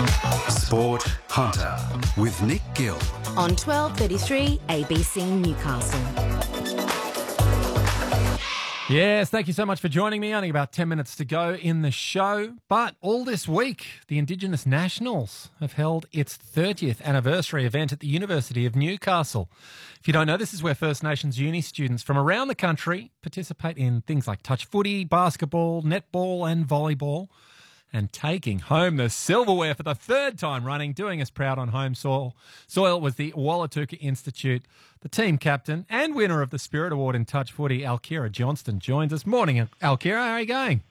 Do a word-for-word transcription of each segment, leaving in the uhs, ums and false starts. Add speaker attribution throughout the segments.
Speaker 1: Sport Hunter with Nick Gill
Speaker 2: on twelve thirty-three A B C Newcastle.
Speaker 3: Yes, thank you so much for joining me. Only about ten minutes to go in the show. But all this week, the Indigenous Nationals have held its thirtieth anniversary event at the University of Newcastle. If you don't know, this is where First Nations uni students from around the country participate in things like touch footy, basketball, netball and volleyball. And taking home the silverware for the third time running, doing us proud on home soil, soil was the Wallatuka Institute. The team captain and winner of the Spirit Award in touch footy, Alkira Johnston, joins us. Morning, Alkira. How are you going?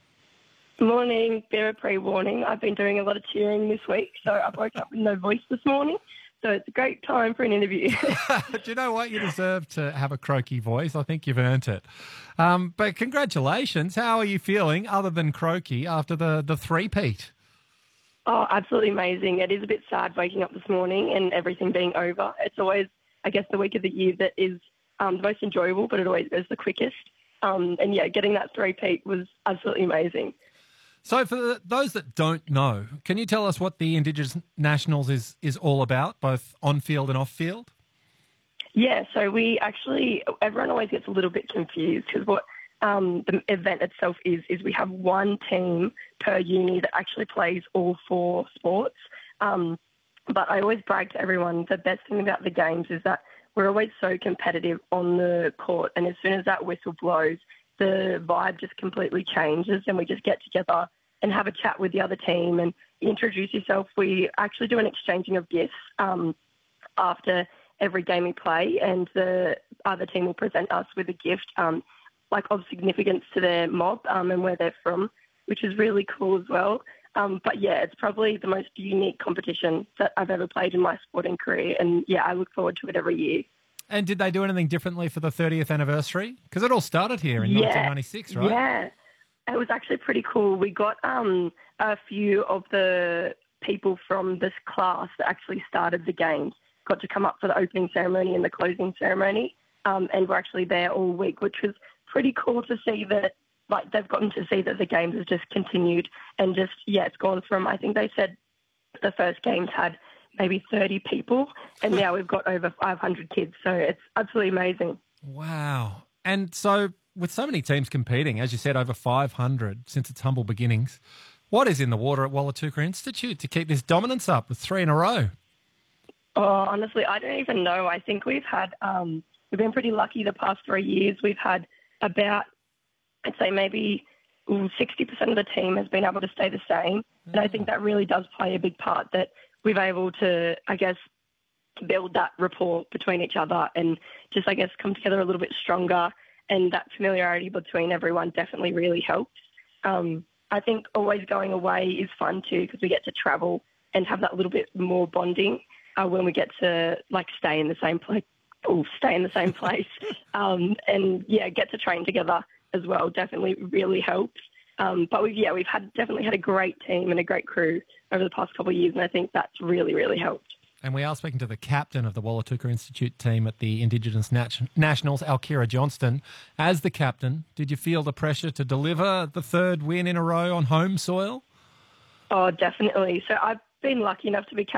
Speaker 4: Morning. Bear a pre-warning. I've been doing a lot of cheering this week, so I woke up with no voice this morning. So it's a great time for an interview.
Speaker 3: Do you know what? You deserve to have a croaky voice. I think you've earned it. Um, but congratulations. How are you feeling other than croaky after the, the three-peat?
Speaker 4: Oh, absolutely amazing. It is a bit sad waking up this morning and everything being over. It's always, I guess, the week of the year that is um, the most enjoyable, but it always goes the quickest. Um, and, yeah, getting that three-peat was absolutely amazing.
Speaker 3: So for the, those that don't know, can you tell us what the Indigenous Nationals is, is all about, both on-field and off-field?
Speaker 4: Yeah, so we actually, everyone always gets a little bit confused because what um, the event itself is, is we have one team per uni that actually plays all four sports. Um, but I always brag to everyone, the best thing about the games is that we're always so competitive on the court, and as soon as that whistle blows, the vibe just completely changes and we just get together and have a chat with the other team and introduce yourself. We actually do an exchanging of gifts um, after every game we play, and the other team will present us with a gift um, like of significance to their mob um, and where they're from, which is really cool as well. Um, but yeah, it's probably the most unique competition that I've ever played in my sporting career, and yeah, I look forward to it every year.
Speaker 3: And did they do anything differently for the thirtieth anniversary? Because it all started here in
Speaker 4: yeah,
Speaker 3: nineteen ninety-six, right?
Speaker 4: Yeah, it was actually pretty cool. We got um, a few of the people from this class that actually started the games, got to come up for the opening ceremony and the closing ceremony, um, and we're actually there all week, which was pretty cool to see that, like, they've gotten to see that the games have just continued and just, yeah, it's gone from, I think they said the first games had maybe thirty people, and now we've got over five hundred kids. So it's absolutely amazing.
Speaker 3: Wow. And so with so many teams competing, as you said, over five hundred since its humble beginnings, what is in the water at Wallatuka Institute to keep this dominance up with three in a row?
Speaker 4: Oh, honestly, I don't even know. I think we've had, um, we've been pretty lucky the past three years. We've had about, I'd say maybe sixty percent of the team has been able to stay the same. And I think that really does play a big part, that we've able to, I guess, build that rapport between each other and just, I guess, come together a little bit stronger. And that familiarity between everyone definitely really helps. Um, I think always going away is fun too, because we get to travel and have that little bit more bonding uh, when we get to, like, stay in the same place. Oh, stay in the same place. um, and, yeah, get to train together as well definitely really helps. Um, but we've, yeah, we've had definitely had a great team and a great crew over the past couple of years, and I think that's really, really helped.
Speaker 3: And we are speaking to the captain of the Wallatuka Institute team at the Indigenous Nat- Nationals, Alkira Johnston. As the captain, did you feel the pressure to deliver the third win in a row on home soil?
Speaker 4: Oh, definitely. So I've been lucky enough to be captain